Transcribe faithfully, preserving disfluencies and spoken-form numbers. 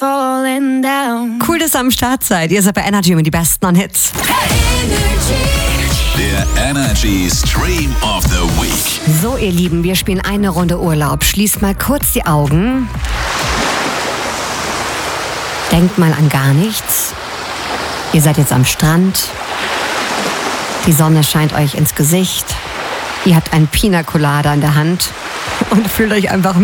falling down. Cool, dass ihr am Start seid. Ihr seid bei Energy mit die besten an Hits. Der Energy Stream of the Week. So, ihr Lieben, wir spielen eine Runde Urlaub. Schließt mal kurz die Augen. Denkt mal an gar nichts. Ihr seid jetzt am Strand. Die Sonne scheint euch ins Gesicht. Ihr habt einen Pina Colada in der Hand und fühlt euch einfach